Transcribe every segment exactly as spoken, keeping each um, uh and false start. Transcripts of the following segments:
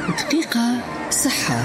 دقيقة صحة.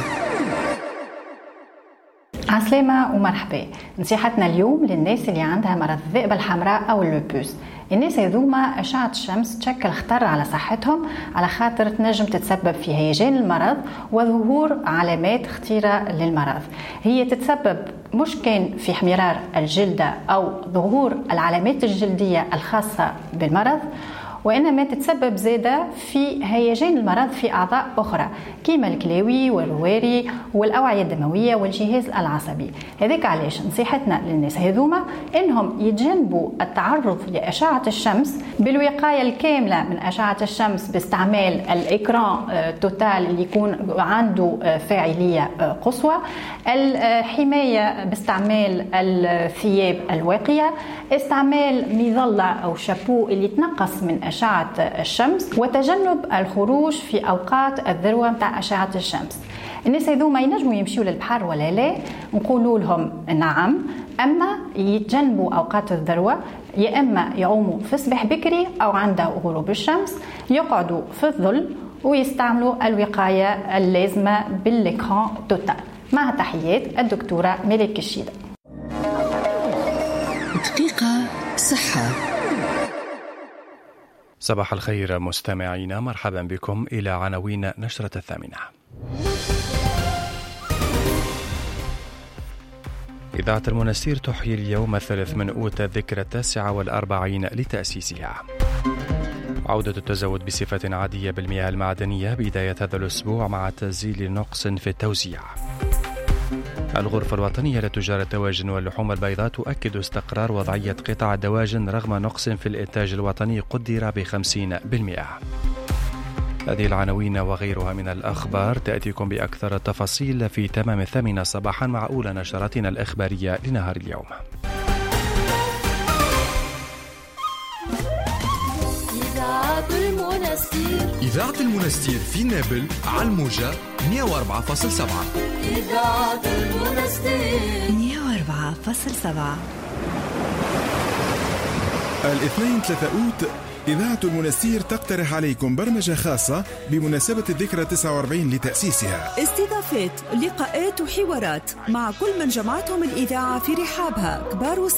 عسلامة ومرحبا. نصيحتنا اليوم للناس اللي عندها مرض الذئبة الحمراء أو اللوبوس. الناس هذوما أشعة الشمس تشكل خطر على صحتهم، على خاطر تنجم تتسبب في هيجان المرض وظهور علامات خطيرة للمرض. هي تتسبب مش كان في احمرار الجلد أو ظهور العلامات الجلدية الخاصة بالمرض، وإنما تتسبب زادة في هيجان المرض في أعضاء أخرى كيما الكلاوي والرواري والأوعية الدموية والجهاز العصبي. هذاك علاش نصيحتنا للناس هذوما إنهم يتجنبوا التعرض لأشعة الشمس بالوقاية الكاملة من أشعة الشمس باستعمال الإكران توتال اللي يكون عنده فاعلية قصوى، الحماية باستعمال الثياب الواقية، استعمال مظلة أو شابو اللي تنقص من أشعة الشمس، وتجنب الخروج في أوقات الذروة متاع أشعة الشمس. الناس هذوما ينجموا يمشيوا للبحر ولا لا؟ نقولوا لهم نعم، أما يتجنبوا أوقات الذروة، يا إما يعوموا في الصباح بكري أو عند غروب الشمس، يقعدوا في الظل ويستعملوا الوقاية اللازمة بالإكران توتال. مع تحيات الدكتورة ملك كشيدة. دقيقة صحة. صباح الخير مستمعينا، مرحبا بكم إلى عناوين نشرة الثامنة. إذاعة المنستير تحيي اليوم الثالث من أوت الذكرى التاسعة والأربعين لتأسيسها. عودة التزود بصفة عادية بالمياه المعدنية بداية هذا الأسبوع مع تسجيل نقص في التوزيع. الغرفة الوطنية لتجار الدواجن واللحوم البيضاء تؤكد استقرار وضعية قطاع الدواجن رغم نقص في الإنتاج الوطني قدر بخمسين بالمئة. هذه العناوين وغيرها من الأخبار تأتيكم بأكثر التفاصيل في تمام الثامنة صباحا مع أولى نشراتنا الإخبارية لنهار اليوم. إذاعة المنستير إذاعة المنستير في نابل على الموجة مئة وأربعة فاصلة سبعة. إذاعة المنستير مئة وأربعة فاصلة سبعة. الاثنين ثلاثة أوت إذاعة المنستير تقترح عليكم برمجة خاصة بمناسبة الذكرى تسعة وأربعين لتأسيسها. استضافات، لقاءات وحوارات مع كل من جمعتهم الإذاعة في رحابها، كبار